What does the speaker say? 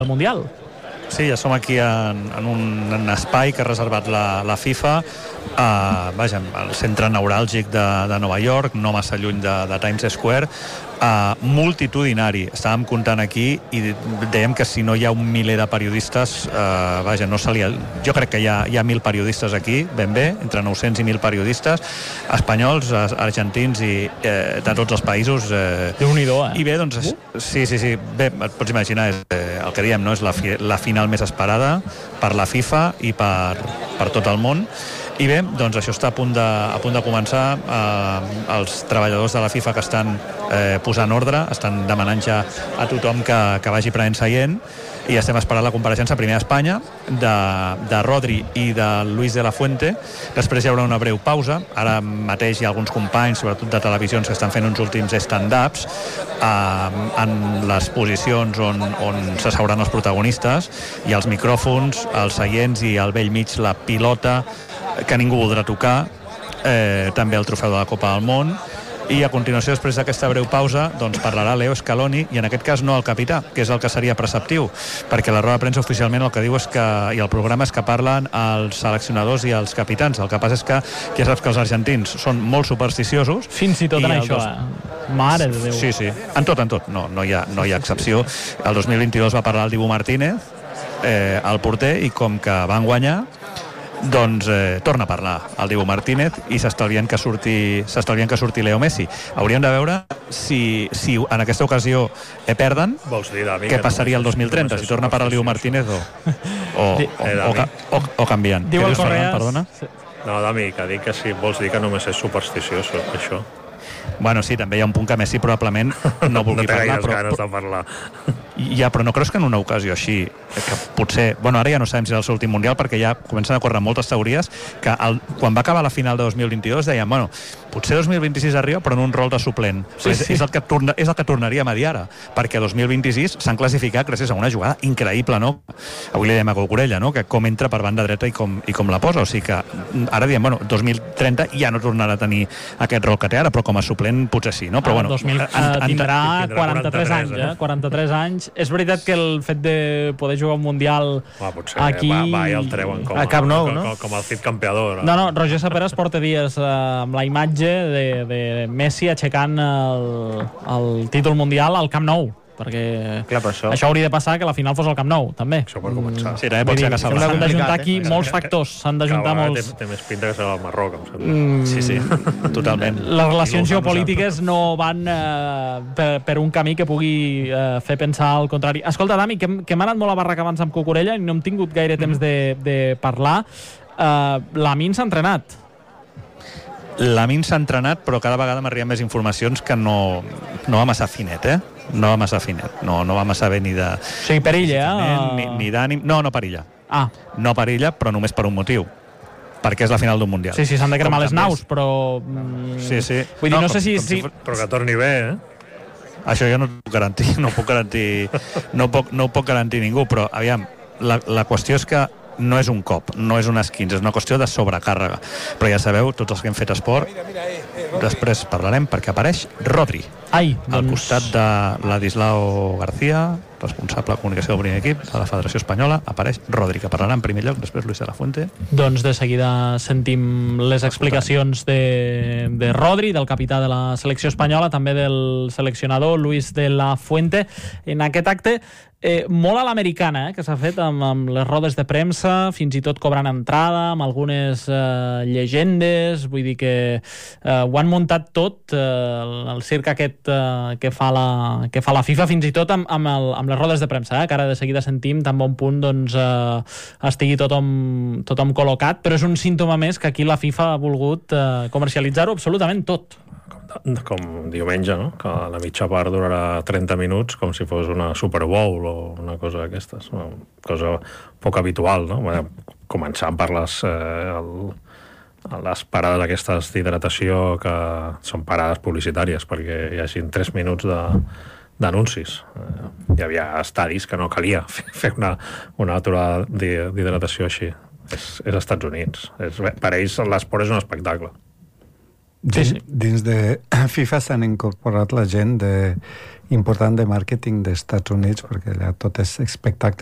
Mundial. Sí, ja som aquí en un espai que ha reservat la FIFA, al centre neuràlgic de Nova York, no massa lluny de Times Square, multitudinari. Estàvem comptant aquí i dèiem que si no hi ha un miler de periodistes, no se li... Jo crec que hi ha 1.000 periodistes aquí, ben bé, entre 900 i 1.000 periodistes, espanyols, argentins i de tots els països. Déu-n'hi-do, I bé, doncs, sí. Bé, et pots imaginar, el que diem, no? És la final més esperada per la FIFA i per tot el món. I bé, doncs això està a punt de començar. Els treballadors de la FIFA que estan posant ordre, estan demanant ja a tothom que vagi prenent seient, i estem esperant la compareixença primer a Espanya de Rodri i de Luis de la Fuente. Després hi haurà una breu pausa. Ara mateix hi ha alguns companys, sobretot de televisions, que estan fent uns últims stand-ups en les posicions on s'asseuran els protagonistes, i els micròfons, els seients i al vell mig la pilota que ningú voldrà tocar, també el trofeu de la Copa del Món. I a continuació, després d'aquesta breu pausa, doncs parlarà Leo Scaloni, i en aquest cas no el capità, que és el que seria preceptiu, perquè la roda de premsa oficialment el que diu és que, i el programa és que parlen els seleccionadors i els capitans. El que passa és que ja saps que els argentins són molt supersticiosos. Fins i tot en això, Mare de Déu. Sí. En tot. No hi ha excepció. El 2022 va parlar el Dibu Martínez, el porter, i com que van guanyar, doncs torna a parlar el Dibu Martínez i s'estalvien que surti Leo Messi. Hauríem de veure si en aquesta ocasió perden, què passaria el 2030, si torna a parlar el Dibu Martínez o canviant. Diu el Correas, perdona? No, Dami, que dic que si vols dir que només és supersticiós, això. Bueno, sí, també hi ha un punt que Messi probablement no vulgui parlar. No té ganes de parlar. Ja, però no creus que en una ocasió així, que potser... Bueno, ara ja no sabem si és el seu últim Mundial, perquè ja comencen a córrer moltes teories que quan va acabar la final de 2022 deien, bueno, potser 2026 arriba, però en un rol de suplent. Sí. És el que tornaríem a dir ara, perquè 2026 s'han classificat gràcies a una jugada increïble, no? Avui li dèiem a Cucurella, no? Que com entra per banda dreta i com la posa. O sigui que ara diem, bueno, 2030 ja no tornarà a tenir aquest rol que té ara, però com a suplent potser sí, no? Però bueno, tindrà 43 anys, 43 anys. És veritat que el fet de poder jugar un Mundial aquí... Va, i el treuen com el Cid campeador. No, Roger Saperas porta dies amb la imatge de Messi aixecant el títol mundial al Camp Nou, perquè clar, això hauria de passar, que la final fos al Camp Nou, també. Això per començar. Sí, també pot ser que s'ha d'ajuntar aquí molts factors, s'han d'ajuntar molts... Té més pinta que serà el Marroc, em sembla. Sí, totalment. Les relacions geopolítiques no van per un camí que pugui fer pensar al contrari. Escolta, Dami, que m'ha anat molt a barraca abans amb Cucurella i no hem tingut gaire temps de parlar. Lamine s'ha entrenat. Lamine s'ha entrenat, però cada vegada m'arriben més informacions que no va massa finet, No va massa finet. No va massa bé ni de... O sigui, perilla, ni d'ànim... No perilla. No perilla, però només per un motiu. Perquè és la final d'un Mundial. Sí, s'han de cremar les naus, però... Sí. Vull dir, no sé si... Però que torni bé, Això jo no puc garantir, no ho puc garantir ningú, però aviam, la qüestió és que no és un cop, no és un esquins, és una qüestió de sobrecàrrega. Però ja sabeu, tots els que hem fet esport, després parlarem, perquè apareix Rodri. Al costat de Ladislao García, responsable de comunicació del primer equip de la Federació Espanyola, apareix Rodri, que parlarà en primer lloc, després Luis de la Fuente. Doncs de seguida sentim les explicacions de Rodri, del capità de la selecció espanyola, també del seleccionador Luis de la Fuente, en aquest acte molt a l'americana, que s'ha fet amb les rodes de premsa, fins i tot cobrant entrada, amb algunes llegendes. Vull dir que ho han muntat tot, el circ aquest que fa la FIFA, fins i tot amb les rodes de premsa, que ara de seguida sentim tan bon punt doncs estigui tothom col·locat, però és un símptoma més que aquí la FIFA ha volgut comercialitzar-ho absolutament tot. Com diumenge, no? Que la mitja part durarà 30 minuts, com si fos una Super Bowl o una cosa d'aquestes, una cosa poc habitual, no? Començant per les parades aquestes d'hidratació, que són parades publicitàries perquè hi hagin 3 minuts d'anuncis. Hi havia estadis que no calia fer una aturada d'hidratació així. És als Estats Units. Per ells l'esport és un espectacle. Dins de FIFA s'han incorporat la gent important de màrqueting dels Estats Units, perquè allà tot és espectacle